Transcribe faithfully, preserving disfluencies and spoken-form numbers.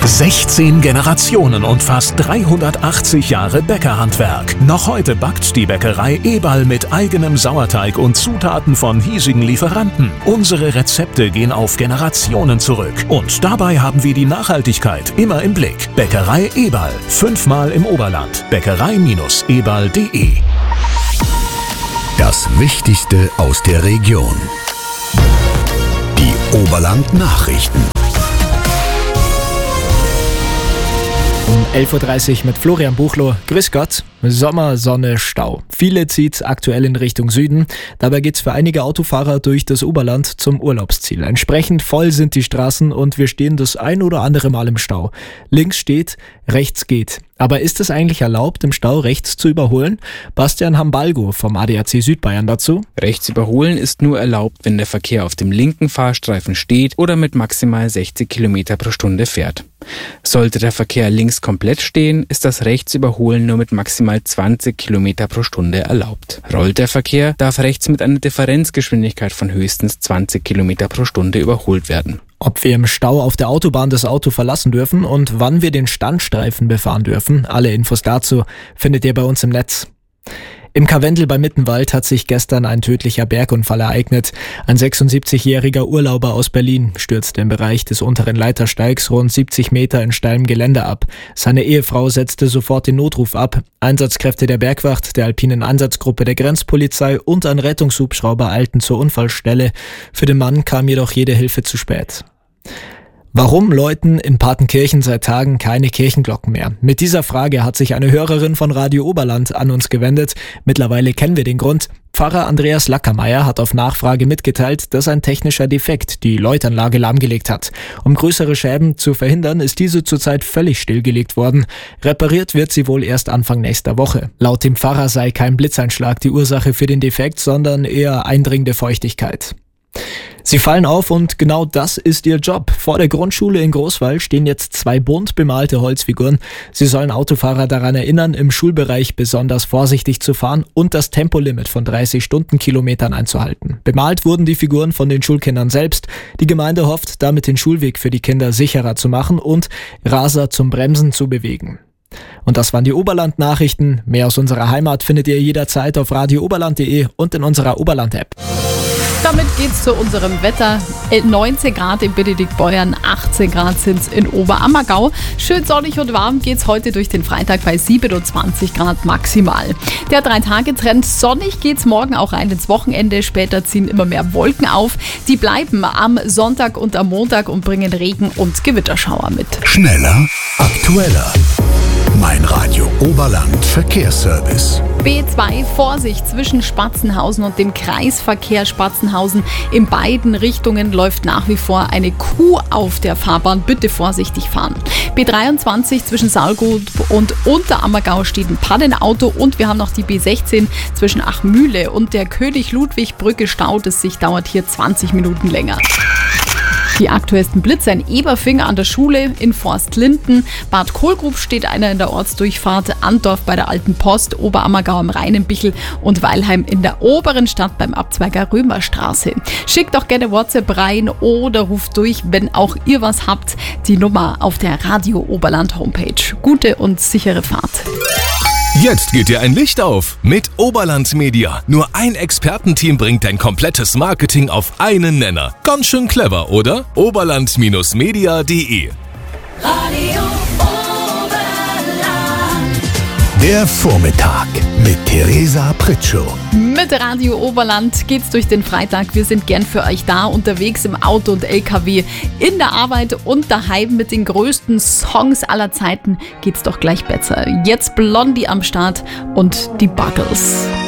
sechzehn Generationen und fast dreihundertachtzig Jahre Bäckerhandwerk. Noch heute backt die Bäckerei Eberl mit eigenem Sauerteig und Zutaten von hiesigen Lieferanten. Unsere Rezepte gehen auf Generationen zurück. Und dabei haben wir die Nachhaltigkeit immer im Blick. Bäckerei Eberl. Fünfmal im Oberland. Bäckerei Eberl punkt de. Das Wichtigste aus der Region. Die Oberland-Nachrichten. Um elf Uhr dreißig mit Florian Buchloh. Grüß Gott. Sommer, Sonne, Stau. Viele zieht aktuell in Richtung Süden. Dabei geht's für einige Autofahrer durch das Oberland zum Urlaubsziel. Entsprechend voll sind die Straßen und wir stehen das ein oder andere Mal im Stau. Links steht, rechts geht. Aber ist es eigentlich erlaubt, im Stau rechts zu überholen? Bastian Hambalgo vom A D A C Südbayern dazu. Rechts überholen ist nur erlaubt, wenn der Verkehr auf dem linken Fahrstreifen steht oder mit maximal sechzig Kilometer pro Stunde fährt. Sollte der Verkehr links komplett stehen, ist das Rechtsüberholen nur mit maximal zwanzig Kilometer pro Stunde erlaubt. Rollt der Verkehr, darf rechts mit einer Differenzgeschwindigkeit von höchstens zwanzig Kilometer pro Stunde überholt werden. Ob wir im Stau auf der Autobahn das Auto verlassen dürfen und wann wir den Standstreifen befahren dürfen, alle Infos dazu findet ihr bei uns im Netz. Im Karwendel bei Mittenwald hat sich gestern ein tödlicher Bergunfall ereignet. Ein sechsundsiebzigjähriger Urlauber aus Berlin stürzte im Bereich des unteren Leitersteigs rund siebzig Meter in steilem Gelände ab. Seine Ehefrau setzte sofort den Notruf ab. Einsatzkräfte der Bergwacht, der Alpinen Einsatzgruppe der Grenzpolizei und ein Rettungshubschrauber eilten zur Unfallstelle. Für den Mann kam jedoch jede Hilfe zu spät. Warum läuten in Partenkirchen seit Tagen keine Kirchenglocken mehr? Mit dieser Frage hat sich eine Hörerin von Radio Oberland an uns gewendet. Mittlerweile kennen wir den Grund. Pfarrer Andreas Lackermeier hat auf Nachfrage mitgeteilt, dass ein technischer Defekt die Läutanlage lahmgelegt hat. Um größere Schäden zu verhindern, ist diese zurzeit völlig stillgelegt worden. Repariert wird sie wohl erst Anfang nächster Woche. Laut dem Pfarrer sei kein Blitzeinschlag die Ursache für den Defekt, sondern eher eindringende Feuchtigkeit. Sie fallen auf und genau das ist ihr Job. Vor der Grundschule in Großwall stehen jetzt zwei bunt bemalte Holzfiguren. Sie sollen Autofahrer daran erinnern, im Schulbereich besonders vorsichtig zu fahren und das Tempolimit von dreißig Stundenkilometern einzuhalten. Bemalt wurden die Figuren von den Schulkindern selbst. Die Gemeinde hofft, damit den Schulweg für die Kinder sicherer zu machen und Raser zum Bremsen zu bewegen. Und das waren die Oberland-Nachrichten. Mehr aus unserer Heimat findet ihr jederzeit auf radio oberland punkt de und in unserer Oberland-App. Damit geht's zu unserem Wetter. neunzehn Grad in Benediktbeuern, achtzehn Grad sind's in Oberammergau. Schön sonnig und warm geht's heute durch den Freitag bei siebenundzwanzig Grad maximal. Der Drei-Tage-Trend, sonnig geht's morgen auch rein ins Wochenende. Später ziehen immer mehr Wolken auf. Die bleiben am Sonntag und am Montag und bringen Regen und Gewitterschauer mit. Schneller, aktueller. Mein Radio Oberland Verkehrsservice. B zwei, Vorsicht zwischen Spatzenhausen und dem Kreisverkehr Spatzenhausen. In beiden Richtungen läuft nach wie vor eine Kuh auf der Fahrbahn. Bitte vorsichtig fahren. B dreiundzwanzig zwischen Saalgrub und Unterammergau steht ein Pannenauto und wir haben noch die B sechzehn zwischen Achmühle und der König-Ludwig-Brücke staut es sich, dauert hier zwanzig Minuten länger. Die aktuellsten Blitze in Eberfing an der Schule, in Forstlinden, Bad Kohlgrub steht einer in der Ortsdurchfahrt, Andorf bei der Alten Post, Oberammergau am Rheinenbichel und Weilheim in der oberen Stadt beim Abzweiger Römerstraße. Schickt doch gerne WhatsApp rein oder ruft durch, wenn auch ihr was habt. Die Nummer auf der Radio Oberland Homepage. Gute und sichere Fahrt. Jetzt geht dir ein Licht auf mit Oberland Media. Nur ein Expertenteam bringt dein komplettes Marketing auf einen Nenner. Ganz schön clever, oder? oberland Media punkt de. Radio Oberland. Der Vormittag mit Theresa Pritschow. Mit Radio Oberland geht's durch den Freitag. Wir sind gern für euch da, unterwegs im Auto und L K W, in der Arbeit und daheim mit den größten Songs aller Zeiten. Geht's doch gleich besser. Jetzt Blondie am Start und die Buggles.